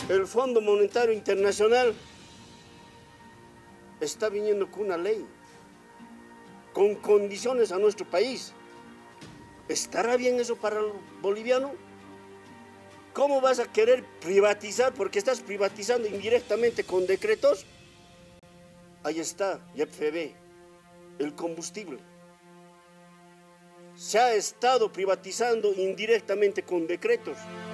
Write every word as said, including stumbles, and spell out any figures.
El Fondo Monetario Internacional está viniendo con una ley, con condiciones a nuestro país. ¿Estará bien eso para el boliviano? ¿Cómo vas a querer privatizar? Porque estás privatizando indirectamente con decretos. Ahí está, Y P F B, el combustible. Se ha estado privatizando indirectamente con decretos.